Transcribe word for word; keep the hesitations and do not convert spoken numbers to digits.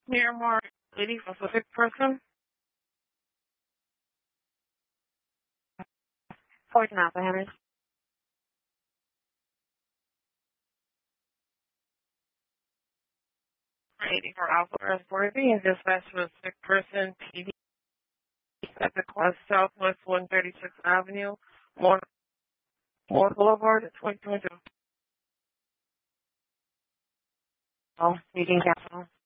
Miramar City for a sick person. Fort Napa, Henry. eighty for Alpha Worthy and dispatch for a sick person, P D, at the class Southwest one thirty-sixth Avenue, Moore, Moore Boulevard, at twenty twenty-two. Oh, Union Capital.